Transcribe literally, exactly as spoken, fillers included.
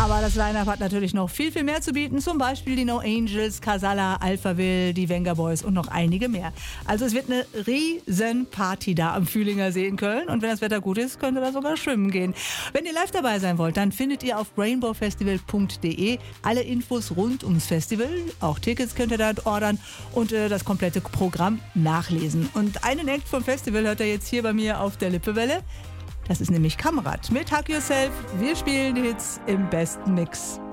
Aber das Line-Up hat natürlich noch viel, viel mehr zu bieten. Zum Beispiel die No Angels, Casalla, Alphaville, die Venga Boys und noch einige mehr. Also es wird eine riesen Party da am Fühlinger See in Köln. Und wenn das Wetter gut ist, könnt ihr da sogar schwimmen gehen. Wenn ihr live dabei sein wollt, dann findet ihr auf rainbow festival punkt de alle Infos rund ums Festival. Auch Tickets könnt ihr da ordern und äh, das komplette Programm nachlesen. Und einen Act vom Festival hört ihr jetzt hier bei mir auf der Lippewelle. Das ist nämlich Kamrat mit Hug Yourself. Wir spielen die Hits im besten Mix.